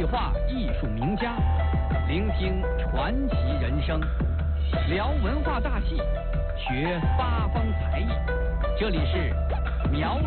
对话艺术名家，聆听传奇人生，聊文化大戏，学八方才艺。这里是苗